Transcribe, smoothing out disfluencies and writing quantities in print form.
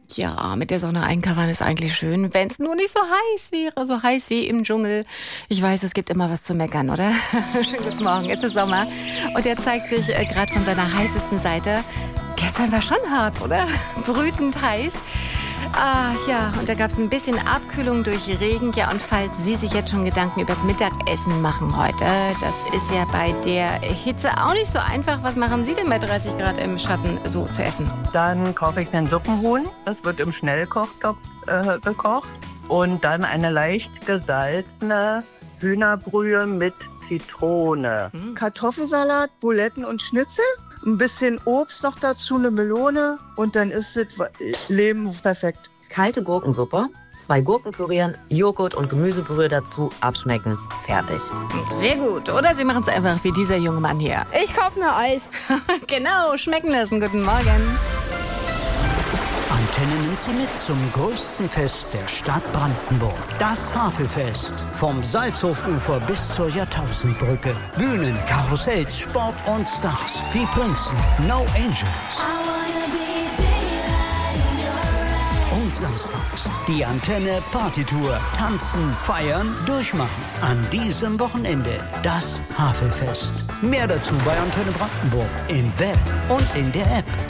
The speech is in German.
Ja, mit der Sonne einkavern ist eigentlich schön, wenn es nur nicht so heiß wäre, so heiß wie im Dschungel. Ich weiß, es gibt immer was zu meckern, oder? Schönen guten Morgen, es ist Sommer und er zeigt sich gerade von seiner heißesten Seite. Gestern war schon hart, oder? Brütend heiß. Ah, ja, und da gab es ein bisschen Abkühlung durch Regen. Ja, und falls Sie sich jetzt schon Gedanken über das Mittagessen machen heute, das ist ja bei der Hitze auch nicht so einfach. Was machen Sie denn bei 30 Grad im Schatten so zu essen? Dann kaufe ich einen Suppenhuhn. Das wird im Schnellkochtopf gekocht. Und dann eine leicht gesalzene Hühnerbrühe mit Zitrone. Kartoffelsalat, Buletten und Schnitzel. Ein bisschen Obst noch dazu, eine Melone. Und dann ist das Leben perfekt. Kalte Gurkensuppe, 2 Gurken pürieren, Joghurt und Gemüsebrühe dazu, abschmecken, fertig. Sehr gut. Oder Sie machen es einfach wie dieser junge Mann hier. Ich kaufe mir Eis. Genau, schmecken lassen. Guten Morgen. Antenne nimmt Sie mit zum größten Fest der Stadt Brandenburg. Das Havelfest. Vom Salzhofufer bis zur Jahrtausendbrücke. Bühnen, Karussells, Sport und Stars. Die Prinzen, No Angels. Und samstags die Antenne Partytour. Tanzen, feiern, durchmachen. An diesem Wochenende das Havelfest. Mehr dazu bei Antenne Brandenburg. Im Web und in der App.